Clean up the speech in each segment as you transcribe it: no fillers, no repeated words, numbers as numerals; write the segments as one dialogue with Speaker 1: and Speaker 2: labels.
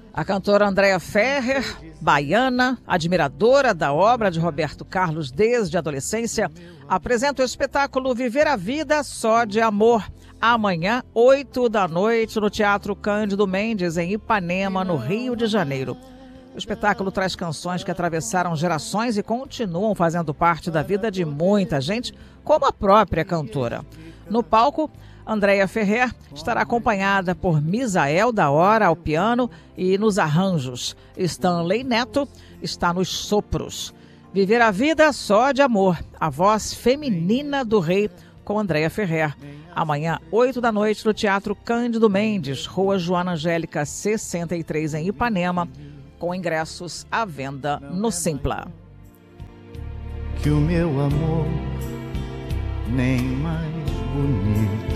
Speaker 1: A cantora Andréa Ferrer, baiana, admiradora da obra de Roberto Carlos desde a adolescência, apresenta o espetáculo Viver a Vida Só de Amor, amanhã, 20h, no Teatro Cândido Mendes, em Ipanema, no Rio de Janeiro. O espetáculo traz canções que atravessaram gerações e continuam fazendo parte da vida de muita gente, como a própria cantora. No palco, Andréa Ferrer estará acompanhada por Misael da Hora ao piano e nos arranjos. Stanley Neto está nos sopros. Viver a Vida Só de Amor, a voz feminina do rei, com Andréa Ferrer. Amanhã, 20h, no Teatro Cândido Mendes, Rua Joana Angélica, 63, em Ipanema, com ingressos à venda no Simpla.
Speaker 2: Que o meu amor nem mais bonito.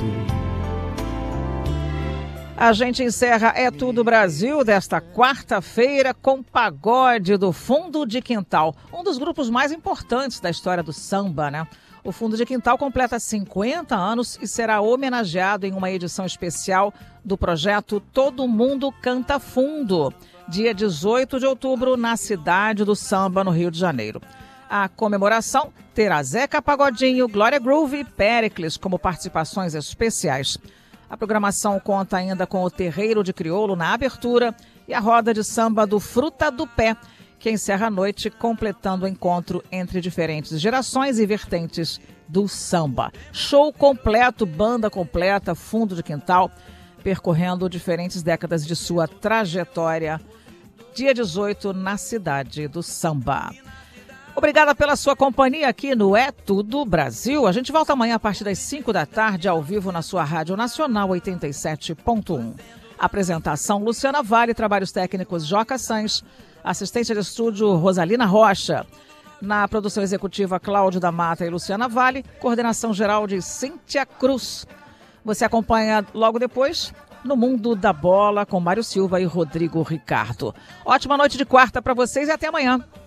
Speaker 1: A gente encerra É Tudo Brasil desta quarta-feira com Pagode do Fundo de Quintal, um dos grupos mais importantes da história do samba, né? O Fundo de Quintal completa 50 anos e será homenageado em uma edição especial do projeto Todo Mundo Canta Fundo, dia 18 de outubro, na Cidade do Samba, no Rio de Janeiro. A comemoração terá Zeca Pagodinho, Glória Groove e Péricles como participações especiais. A programação conta ainda com o Terreiro de Crioulo na abertura e a roda de samba do Fruta do Pé, que encerra a noite completando o encontro entre diferentes gerações e vertentes do samba. Show completo, banda completa, Fundo de Quintal, percorrendo diferentes décadas de sua trajetória. Dia 18, na Cidade do Samba. Obrigada pela sua companhia aqui no É Tudo Brasil. A gente volta amanhã a partir das 5h, ao vivo na sua Rádio Nacional 87.1. Apresentação Luciana Vale, trabalhos técnicos Joca Sanz, assistência de estúdio Rosalina Rocha. Na produção executiva Cláudio da Mata e Luciana Vale, coordenação geral de Cíntia Cruz. Você acompanha logo depois No Mundo da Bola com Mário Silva e Rodrigo Ricardo. Ótima noite de quarta para vocês e até amanhã.